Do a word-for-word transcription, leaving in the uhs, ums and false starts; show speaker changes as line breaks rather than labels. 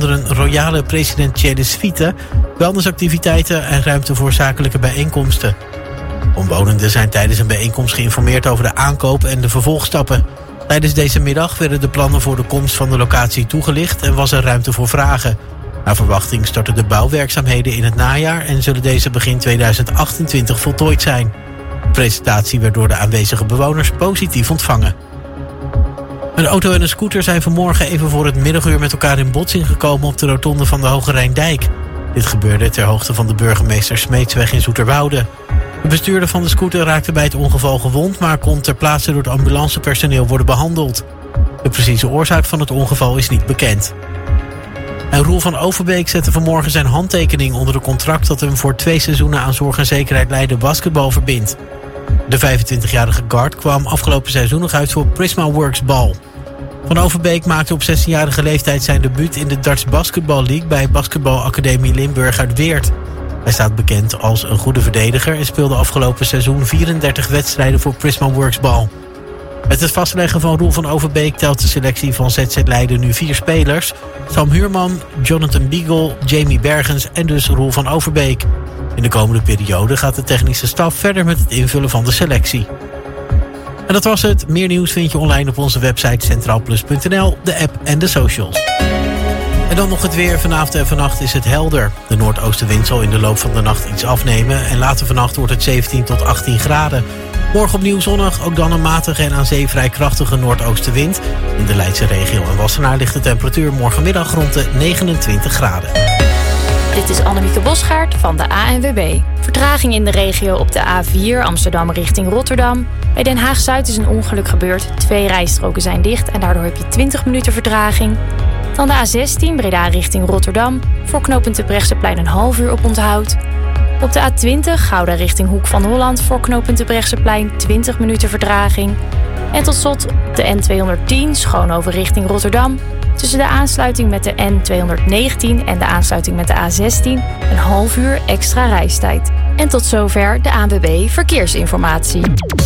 onder een royale presidentiële suite, wellnessactiviteiten en ruimte voor zakelijke bijeenkomsten. Omwonenden zijn tijdens een bijeenkomst geïnformeerd over de aankoop en de vervolgstappen. Tijdens deze middag werden de plannen voor de komst van de locatie toegelicht en was er ruimte voor vragen. Naar verwachting starten de bouwwerkzaamheden in het najaar en zullen deze begin tweeduizend achtentwintig voltooid zijn. De presentatie werd door de aanwezige bewoners positief ontvangen. Een auto en een scooter zijn vanmorgen even voor het middaguur met elkaar in botsing gekomen op de rotonde van de Hoge Rijndijk. Dit gebeurde ter hoogte van de burgemeester Smeetsweg in Zoeterwoude. De bestuurder van de scooter raakte bij het ongeval gewond, maar kon ter plaatse door het ambulancepersoneel worden behandeld. De precieze oorzaak van het ongeval is niet bekend. En Roel van Overbeek zette vanmorgen zijn handtekening onder een contract dat hem voor twee seizoenen aan zorg en zekerheid Leiden basketbal verbindt. De vijfentwintigjarige guard kwam afgelopen seizoen nog uit voor Prisma Works Bal. Van Overbeek maakte op zestienjarige leeftijd zijn debuut in de Dutch Basketball League bij Basketbalacademie Limburg uit Weert. Hij staat bekend als een goede verdediger en speelde afgelopen seizoen vierendertig wedstrijden voor Prisma Works Bal. Met het vastleggen van Roel van Overbeek telt de selectie van Z Z Leiden nu vier spelers. Sam Huurman, Jonathan Beagle, Jamie Bergens en dus Roel van Overbeek. In de komende periode gaat de technische staf verder met het invullen van de selectie. En dat was het. Meer nieuws vind je online op onze website centraalplus punt n l, de app en de socials. En dan nog het weer. Vanavond en vannacht is het helder. De noordoostenwind zal in de loop van de nacht iets afnemen en later vannacht wordt het zeventien tot achttien graden. Morgen opnieuw zonnig, ook dan een matige en aan zee vrij krachtige noordoostenwind. In de Leidse regio en Wassenaar ligt de temperatuur morgenmiddag rond de negenentwintig graden.
Dit is Annemieke Bosgaard van de A N W B. Vertraging in de regio op de A vier Amsterdam richting Rotterdam. Bij Den Haag-Zuid is een ongeluk gebeurd. Twee rijstroken zijn dicht en daardoor heb je twintig minuten vertraging. Dan de A zestien Breda richting Rotterdam. Voor knooppunt Terbrechtseplein een half uur op onthoud. Op de A twintig Gouda richting Hoek van Holland. Voor knooppunt Terbrechtseplein twintig minuten vertraging. En tot slot de N tweehonderdtien Schoonhoven richting Rotterdam. Tussen de aansluiting met de N tweehonderdnegentien en de aansluiting met de A zestien een half uur extra reistijd. En tot zover de A N W B Verkeersinformatie.